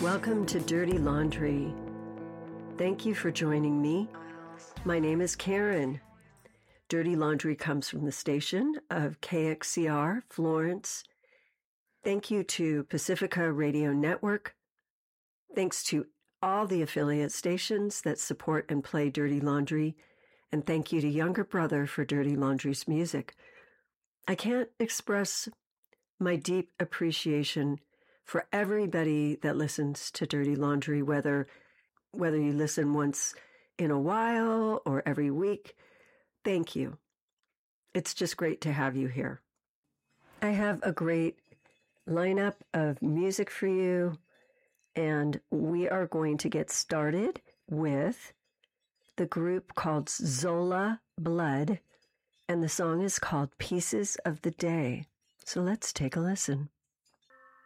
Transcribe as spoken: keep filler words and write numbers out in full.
Welcome to Dirty Laundry. Thank you for joining me. My name is Karen. Dirty Laundry comes from the station of K X C R, Florence. Thank you to Pacifica Radio Network. Thanks to all the affiliate stations that support and play Dirty Laundry. And thank you to Younger Brother for Dirty Laundry's music. I can't express my deep appreciation for everybody that listens to Dirty Laundry, whether whether you listen once in a while or every week. Thank you. It's just great to have you here. I have a great lineup of music for you, and we are going to get started with the group called Zola Blood, and the song is called Pieces of the Day. So let's take a listen.